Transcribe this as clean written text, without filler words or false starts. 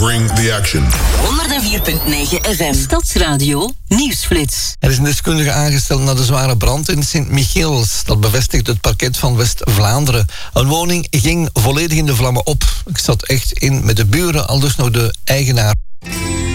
bring the action. 104.9 FM. Stadsradio Nieuwsflits. Er is een deskundige aangesteld naar de zware brand in Sint-Michiels. Dat bevestigt het parket van West-Vlaanderen. Een woning ging volledig in de vlammen op. Ik zat echt in met de buren, aldus nog de eigenaar.